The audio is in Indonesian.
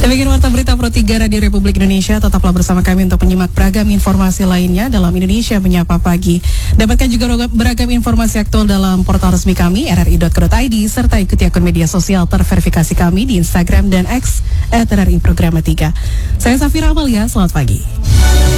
Demikian Warta Berita Pro 3 Radio Republik Indonesia. Tetaplah bersama kami untuk menyimak beragam informasi lainnya dalam Indonesia Menyapa Pagi. Dapatkan juga beragam informasi aktual dalam portal resmi kami rri.co.id serta ikuti akun media sosial terverifikasi kami di Instagram dan X @RRI Programa 3. Saya Safira Amalia, selamat pagi.